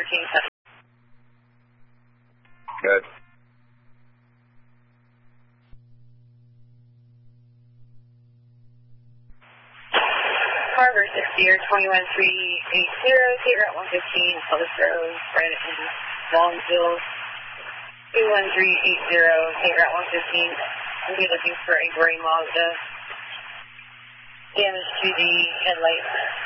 14-7. Good. Harbor 60 or 21380, State Route 115, Public Road, right in Longville. 21380, State Route 115. We'll be looking for a gray Mazda. Damage to the headlight.